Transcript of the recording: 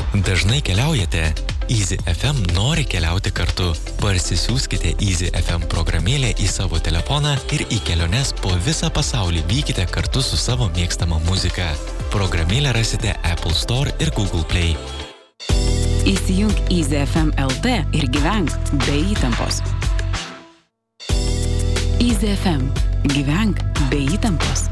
Dažnai keliaujate? Easy FM nori keliauti kartu. Parsisiųskite Easy FM programėlę į savo telefoną ir į keliones po visą pasaulį vykite kartu su savo mėgstama muzika. Programėlę rasite Apple Store ir Google Play. Įsijunk Easy FM LT ir gyvenk be įtampos. Easy FM. Gyvenk be įtampos.